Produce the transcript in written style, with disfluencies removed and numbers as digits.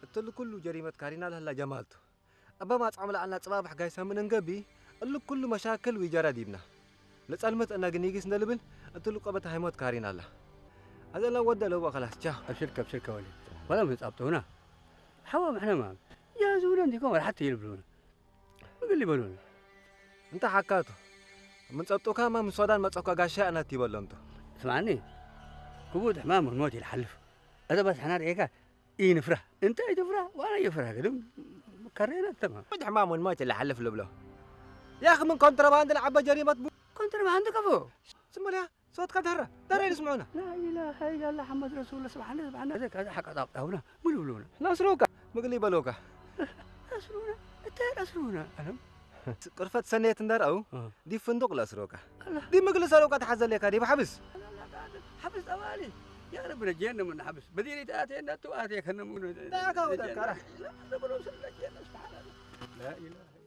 قلت كل جريمة كارينا لها جمالته أبا ما تعمل عنا صباح جايسة من نجبي قل كل مشاكل ويجرى ديبنا لسألمت أنا جنيجس نلبل قلت له قبة هيموت كارينا الله هذا لو ودى لو خلاص تشاه بشركة ولي ولا متقبطوا هنا حوام احنا ما يازونا عندكم حتى يلبلونا بقول لي بلونا أنت حكاته من صوتك ما من السودان ما تصوك قاشة أنا تيبلو أنت اسمعني كبود حمام الموت الحلف هذا بس حنا ريكا إيه نفرح أنت إيه تفرح وأنا يفرح كده كرينا تمام ود حمام الموت اللي حلف له بله يا أخي من كونترباند لعبة جريمة كونترباند كفو سمع لي صوت كدهرة ترى يسمعونا لا إله إلا الله محمد رسول الله سبحانه هذا حق طابطونا بلولونا لا سروكا مقلي بلوكا أسرونا أنت أسرونا أهم قرفة سنة تندر أو دي فندق لا سروكا دي مقلي سروكا تحزل لك دي بحبس حبس أوالي يا رب نجينا من حبس بديني تأتينا تؤاتي كنا من لا كاو ذكره لا سبحان الله لا إله